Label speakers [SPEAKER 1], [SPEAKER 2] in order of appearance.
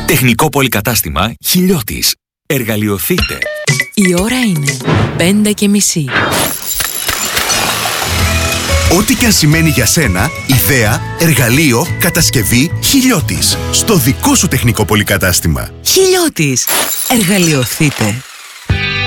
[SPEAKER 1] Τεχνικό πολυκατάστημα Χιλιώτης. Εργαλειοθείτε.
[SPEAKER 2] Η ώρα είναι 5:30.
[SPEAKER 3] Ό,τι και αν σημαίνει για σένα, ιδέα, εργαλείο, κατασκευή, Χιλιώτης. Στο δικό σου τεχνικό πολυκατάστημα.
[SPEAKER 2] Χιλιώτης. Εργαλειοθείτε.